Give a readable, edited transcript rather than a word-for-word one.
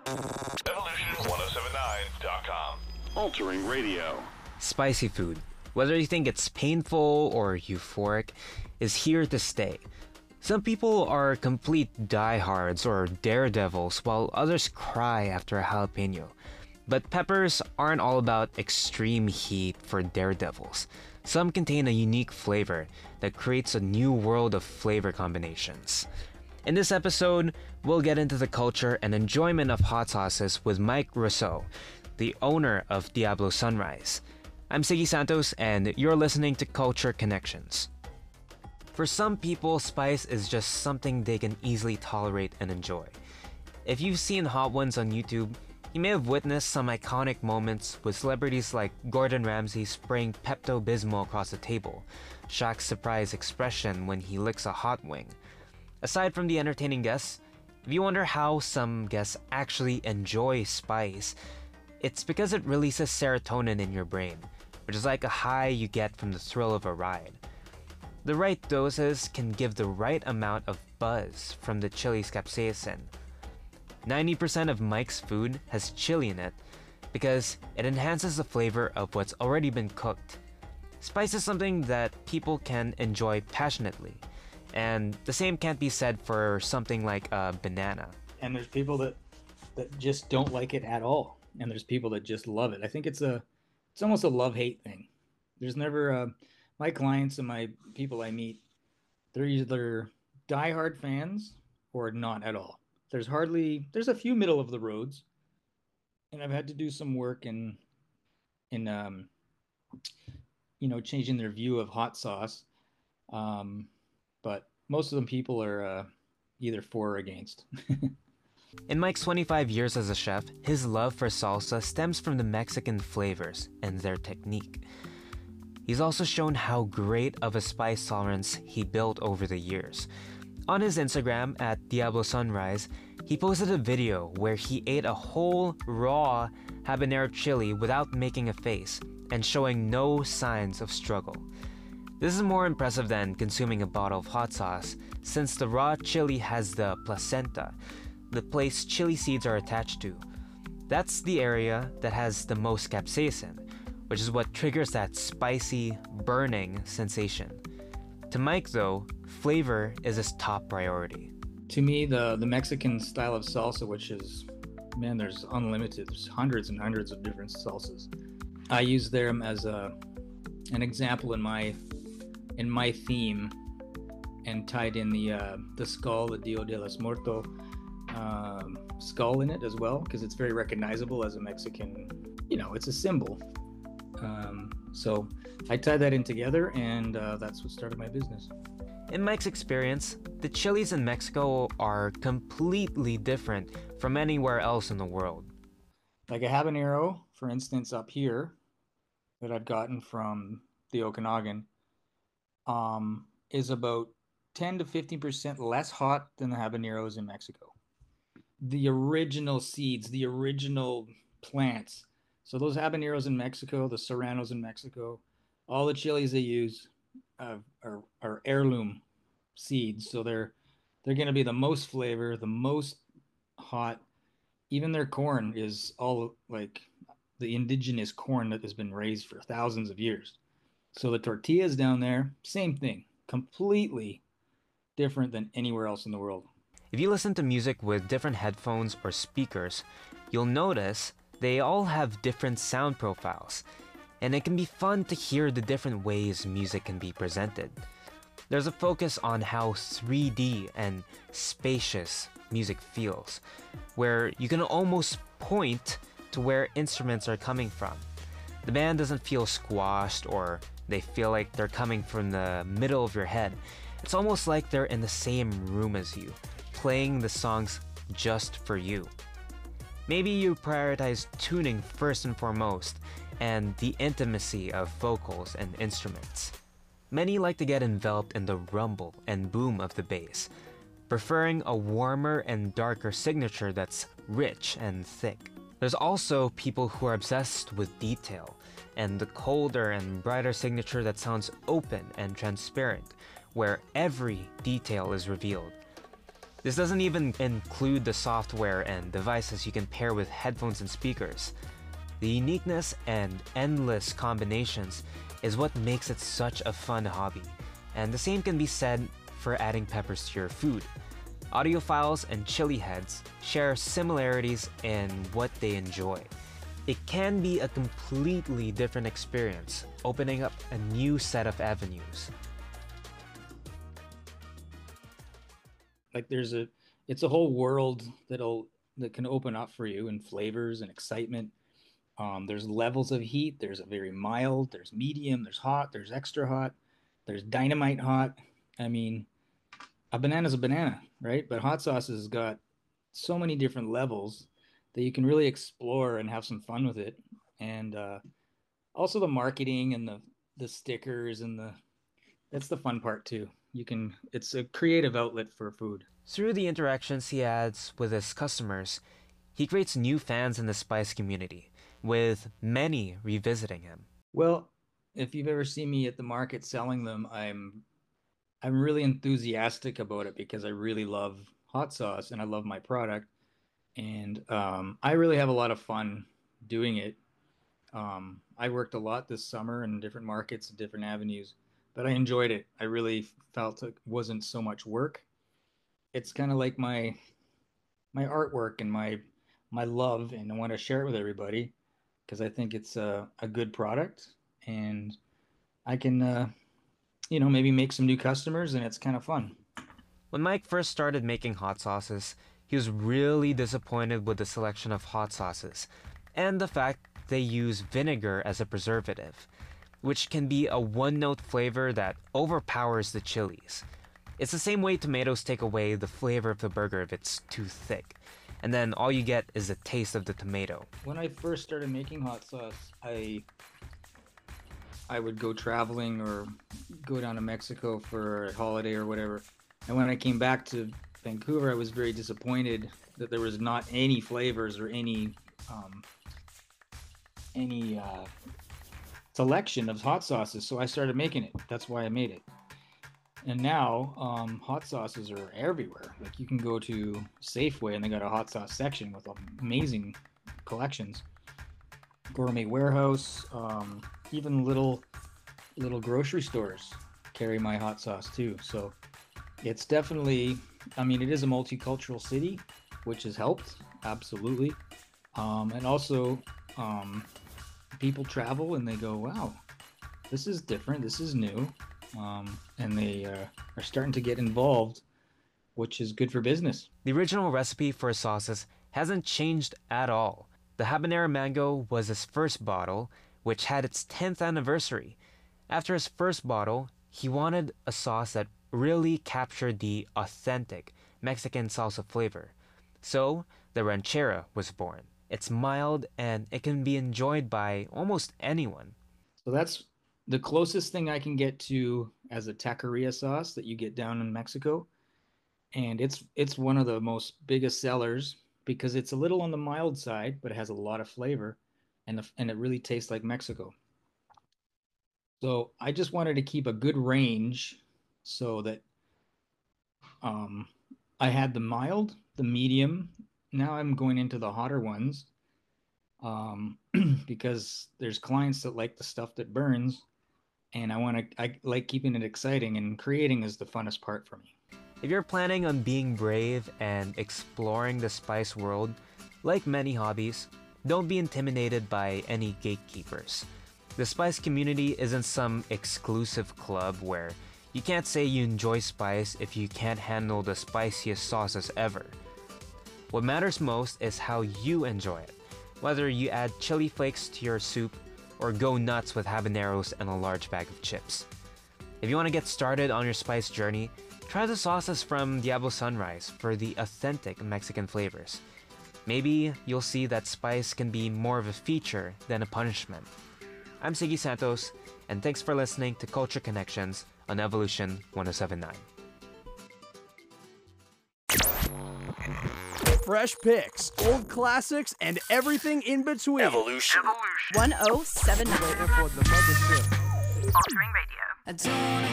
Evolution1079.com. Altering radio. Spicy food, whether you think it's painful or euphoric, is here to stay. Some people are complete diehards or daredevils, while others cry after a jalapeno. But peppers aren't all about extreme heat for daredevils. Some contain a unique flavor that creates a new world of flavor combinations. In this episode, we'll get into the culture and enjoyment of hot sauces with Mike Rousseau, the owner of Diablo Sunrise. I'm Siggy Santos, and you're listening to Culture Connections. For some people, spice is just something they can easily tolerate and enjoy. If you've seen Hot Ones on YouTube, you may have witnessed some iconic moments with celebrities like Gordon Ramsay spraying Pepto-Bismol across the table, Shaq's surprise expression when he licks a hot wing. Aside from the entertaining guests, if you wonder how some guests actually enjoy spice, it's because it releases serotonin in your brain, which is like a high you get from the thrill of a ride. The right doses can give the right amount of buzz from the chili's capsaicin. 90% of Mike's food has chili in it because it enhances the flavor of what's already been cooked. Spice is something that people can enjoy passionately, and the same can't be said for something like a banana. And there's people that just don't like it at all, and there's people that just love it. I think it's almost a love-hate thing. There's never my clients and my people I meet, they're either diehard fans or not at all. There's a few middle of the roads, and I've had to do some work in changing their view of hot sauce. But most of them people are either for or against. In Mike's 25 years as a chef, his love for salsa stems from the Mexican flavors and their technique. He's also shown how great of a spice tolerance he built over the years. On his Instagram at Diablo Sunrise, he posted a video where he ate a whole raw habanero chili without making a face and showing no signs of struggle. This is more impressive than consuming a bottle of hot sauce, since the raw chili has the placenta, the place chili seeds are attached to. That's the area that has the most capsaicin, which is what triggers that spicy, burning sensation. To Mike though, flavor is his top priority. To me, the Mexican style of salsa, which is, man, there's unlimited, there's hundreds and hundreds of different salsas. I use them as an example in my theme, and tied in the skull, the Dia de los Muertos skull in it as well, because it's very recognizable as a Mexican, it's a symbol. So I tied that in together, and that's what started my business. In Mike's experience, the chilies in Mexico are completely different from anywhere else in the world. Like a habanero, for instance, up here, that I've gotten from the Okanagan, is about 10 to 15% less hot than the habaneros in Mexico. The original seeds, the original plants. So those habaneros in Mexico, the serranos in Mexico, all the chilies they use are heirloom seeds. So they're going to be the most flavor, the most hot. Even their corn is all like the indigenous corn that has been raised for thousands of years. So the tortillas down there, same thing, completely different than anywhere else in the world. If you listen to music with different headphones or speakers, you'll notice they all have different sound profiles, and it can be fun to hear the different ways music can be presented. There's a focus on how 3D and spacious music feels, where you can almost point to where instruments are coming from. The band doesn't feel squashed or they feel like they're coming from the middle of your head. It's almost like they're in the same room as you, playing the songs just for you. Maybe you prioritize tuning first and foremost, and the intimacy of vocals and instruments. Many like to get enveloped in the rumble and boom of the bass, preferring a warmer and darker signature that's rich and thick. There's also people who are obsessed with detail, and the colder and brighter signature that sounds open and transparent, where every detail is revealed. This doesn't even include the software and devices you can pair with headphones and speakers. The uniqueness and endless combinations is what makes it such a fun hobby, and the same can be said for adding peppers to your food. Audiophiles and chili heads share similarities in what they enjoy. It can be a completely different experience, opening up a new set of avenues. Like it's a whole world that can open up for you in flavors and excitement. There's levels of heat. There's a very mild, there's medium, there's hot, there's extra hot, there's dynamite hot. I mean, a banana's a banana, right? But hot sauce has got so many different levels that you can really explore and have some fun with it. And also the marketing and the stickers and that's the fun part too. It's a creative outlet for food. Through the interactions he has with his customers, he creates new fans in the spice community, with many revisiting him. Well, if you've ever seen me at the market selling them, I'm really enthusiastic about it because I really love hot sauce and I love my product. And I really have a lot of fun doing it. I worked a lot this summer in different markets and different avenues, but I enjoyed it. I really felt it wasn't so much work. It's kind of like my artwork and my love, and I want to share it with everybody because I think it's a good product, and I can maybe make some new customers, and it's kind of fun. When Mike first started making hot sauces, he was really disappointed with the selection of hot sauces and the fact they use vinegar as a preservative, which can be a one-note flavor that overpowers the chilies. It's the same way tomatoes take away the flavor of the burger if it's too thick, and then all you get is the taste of the tomato. When I first started making hot sauce, I would go traveling or go down to Mexico for a holiday or whatever. And when I came back to Vancouver, I was very disappointed that there was not any flavors or any selection of hot sauces. So I started making it. That's why I made it. And now hot sauces are everywhere. Like you can go to Safeway and they got a hot sauce section with amazing collections. Gourmet Warehouse, even little grocery stores carry my hot sauce too. So it's definitely, it is a multicultural city, which has helped, absolutely. And also people travel and they go, wow, this is different, this is new. And they are starting to get involved, which is good for business. The original recipe for his sauces hasn't changed at all. The habanero mango was his first bottle, which had its 10th anniversary. After his first bottle, he wanted a sauce that really captured the authentic Mexican salsa flavor. So, the ranchera was born. It's mild and it can be enjoyed by almost anyone. So that's the closest thing I can get to as a taqueria sauce that you get down in Mexico. And it's one of the most biggest sellers because it's a little on the mild side, but it has a lot of flavor and it really tastes like Mexico. So I just wanted to keep a good range so that I had the mild, the medium. Now I'm going into the hotter ones because there's clients that like the stuff that burns, and I like keeping it exciting, and creating is the funnest part for me. If you're planning on being brave and exploring the spice world, like many hobbies, don't be intimidated by any gatekeepers. The spice community isn't some exclusive club where you can't say you enjoy spice if you can't handle the spiciest sauces ever. What matters most is how you enjoy it, whether you add chili flakes to your soup or go nuts with habaneros and a large bag of chips. If you want to get started on your spice journey, try the sauces from Diablo Sunrise for the authentic Mexican flavors. Maybe you'll see that spice can be more of a feature than a punishment. I'm Siggy Santos, and thanks for listening to Culture Connections on Evolution 1079. Fresh picks, old classics, and everything in between. Evolution. 1079. For the mothership. Altering Radio.